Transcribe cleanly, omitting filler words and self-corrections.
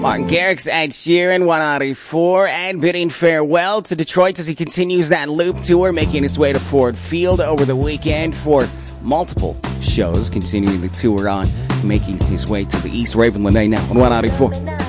Martin Garrix, Ed Sheeran, 194, and bidding farewell to Detroit as he continues that loop tour, making his way to Ford Field over the weekend for multiple shows, continuing the tour on, making his way to the East. Raven Lene now on 194.